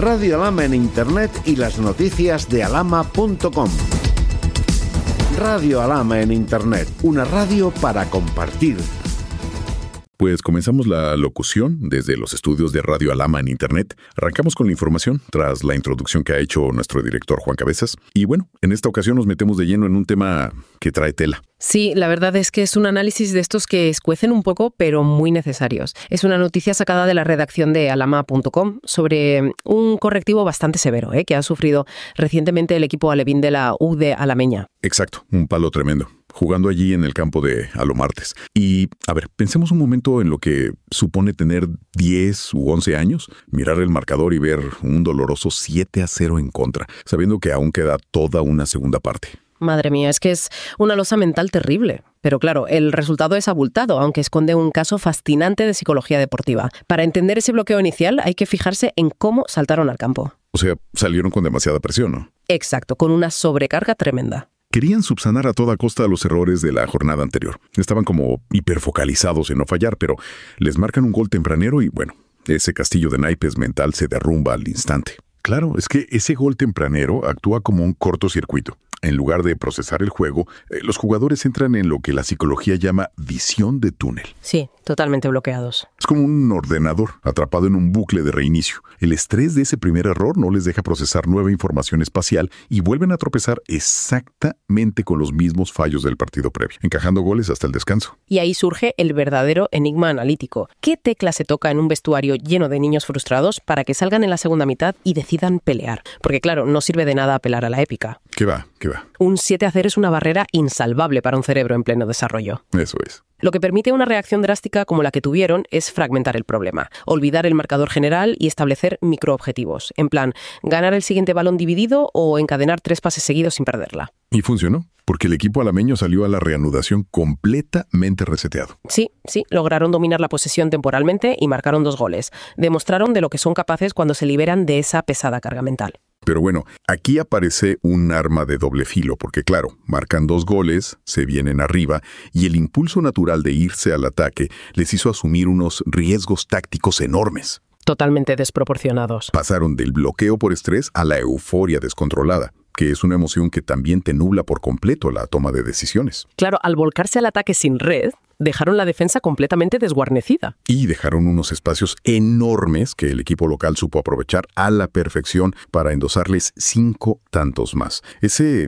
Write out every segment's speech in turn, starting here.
Radio Alhama en Internet y las noticias de alhama.com. Radio Alhama en Internet, una radio para compartir. Pues comenzamos la locución desde los estudios de Radio Alhama en Internet. Arrancamos con la información tras la introducción que ha hecho nuestro director Juan Cabezas. Y bueno, en esta ocasión nos metemos de lleno en un tema que trae tela. Sí, la verdad es que es un análisis de estos que escuecen un poco, pero muy necesarios. Es una noticia sacada de la redacción de alhama.com sobre un correctivo bastante severo que ha sufrido recientemente el equipo alevín de la U de Alameña. Exacto, un palo tremendo, jugando allí en el campo de Alomartes. Y, a ver, pensemos un momento en lo que supone tener 10 u 11 años, mirar el marcador y ver un doloroso 7-0 en contra, sabiendo que aún queda toda una segunda parte. Madre mía, es que es una losa mental terrible. Pero claro, el resultado es abultado, aunque esconde un caso fascinante de psicología deportiva. Para entender ese bloqueo inicial hay que fijarse en cómo saltaron al campo. O sea, salieron con demasiada presión, ¿no? Exacto, con una sobrecarga tremenda. Querían subsanar a toda costa los errores de la jornada anterior. Estaban como hiperfocalizados en no fallar, pero les marcan un gol tempranero y bueno, ese castillo de naipes mental se derrumba al instante. Claro, es que ese gol tempranero actúa como un cortocircuito. En lugar de procesar el juego, los jugadores entran en lo que la psicología llama visión de túnel. Sí, totalmente bloqueados. Es como un ordenador atrapado en un bucle de reinicio. El estrés de ese primer error no les deja procesar nueva información espacial y vuelven a tropezar exactamente con los mismos fallos del partido previo, encajando goles hasta el descanso. Y ahí surge el verdadero enigma analítico. ¿Qué tecla se toca en un vestuario lleno de niños frustrados para que salgan en la segunda mitad y decidan pelear? Porque claro, no sirve de nada apelar a la épica. ¿Qué va? Un 7-0 es una barrera insalvable para un cerebro en pleno desarrollo. Eso es. Lo que permite una reacción drástica como la que tuvieron es fragmentar el problema, olvidar el marcador general y establecer microobjetivos. En plan, ganar el siguiente balón dividido o encadenar 3 pases seguidos sin perderla. Y funcionó, porque el equipo alameño salió a la reanudación completamente reseteado. Sí, lograron dominar la posesión temporalmente y marcaron 2 goles. Demostraron de lo que son capaces cuando se liberan de esa pesada carga mental. Pero bueno, aquí aparece un arma de doble filo, porque claro, marcan 2 goles, se vienen arriba, y el impulso natural de irse al ataque les hizo asumir unos riesgos tácticos enormes. Totalmente desproporcionados. Pasaron del bloqueo por estrés a la euforia descontrolada, que es una emoción que también te nubla por completo la toma de decisiones. Claro, al volcarse al ataque sin red, dejaron la defensa completamente desguarnecida. Y dejaron unos espacios enormes que el equipo local supo aprovechar a la perfección para endosarles 5 tantos más. Ese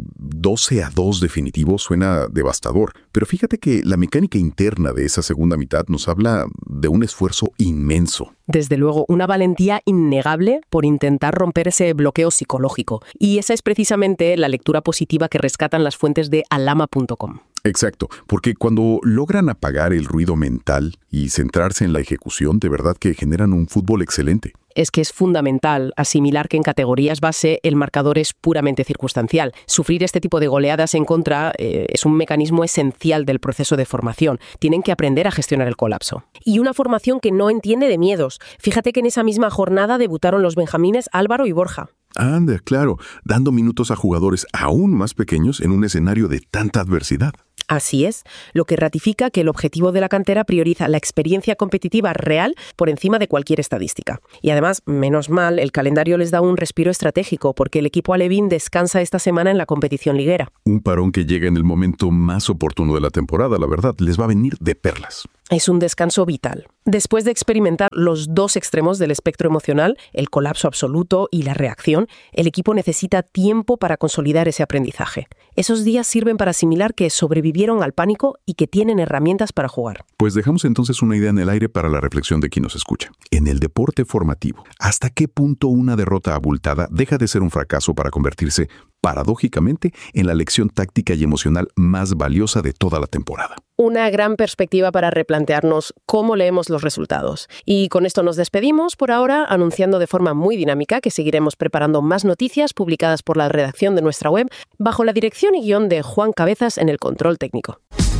12-2 definitivo suena devastador, pero fíjate que la mecánica interna de esa segunda mitad nos habla de un esfuerzo inmenso. Desde luego, una valentía innegable por intentar romper ese bloqueo psicológico. Y esa es precisamente la lectura positiva que rescatan las fuentes de alhama.com. Exacto, porque cuando logran apagar el ruido mental y centrarse en la ejecución, de verdad que generan un fútbol excelente. Es que es fundamental asimilar que en categorías base el marcador es puramente circunstancial. Sufrir este tipo de goleadas en contra es un mecanismo esencial del proceso de formación. Tienen que aprender a gestionar el colapso. Y una formación que no entiende de miedos. Fíjate que en esa misma jornada debutaron los benjamines Álvaro y Borja. Anda, claro, dando minutos a jugadores aún más pequeños en un escenario de tanta adversidad. Así es, lo que ratifica que el objetivo de la cantera prioriza la experiencia competitiva real por encima de cualquier estadística. Y además, menos mal, el calendario les da un respiro estratégico porque el equipo alevín descansa esta semana en la competición liguera. Un parón que llega en el momento más oportuno de la temporada, la verdad, les va a venir de perlas. Es un descanso vital. Después de experimentar los 2 extremos del espectro emocional, el colapso absoluto y la reacción, el equipo necesita tiempo para consolidar ese aprendizaje. Esos días sirven para asimilar que sobrevivieron al pánico y que tienen herramientas para jugar. Pues dejamos entonces una idea en el aire para la reflexión de quien nos escucha. En el deporte formativo, ¿hasta qué punto una derrota abultada deja de ser un fracaso para convertirse, paradójicamente, en la lección táctica y emocional más valiosa de toda la temporada? Una gran perspectiva para replantearnos cómo leemos los resultados. Y con esto nos despedimos por ahora, anunciando de forma muy dinámica que seguiremos preparando más noticias publicadas por la redacción de nuestra web, bajo la dirección y guión de Juan Cabezas en el control técnico.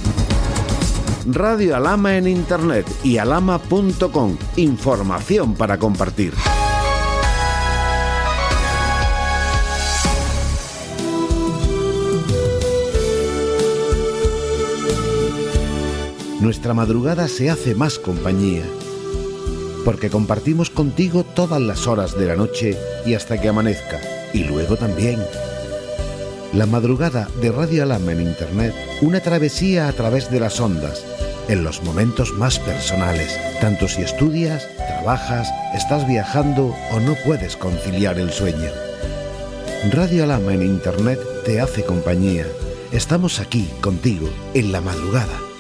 Radio Alhama en Internet y alhama.com. Información para compartir. Nuestra madrugada se hace más compañía. porque compartimos contigo todas las horas de la noche y hasta que amanezca, y luego también. La madrugada de Radio Alarma en Internet, una travesía a través de las ondas, en los momentos más personales, tanto si estudias, trabajas, estás viajando o no puedes conciliar el sueño. Radio Alarma en Internet te hace compañía. Estamos aquí contigo en la madrugada.